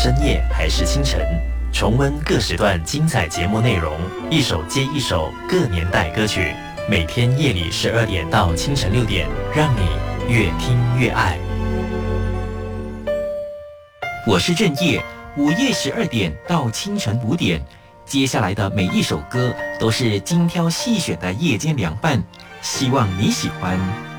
深夜还是清晨，重温各时段精彩节目内容，一首接一首各年代歌曲，每天夜里12点到清晨6点，让你越听越爱。 我是正业，午夜12点到清晨5点，接下来的每一首歌都是精挑细选的夜间凉拌，希望你喜欢。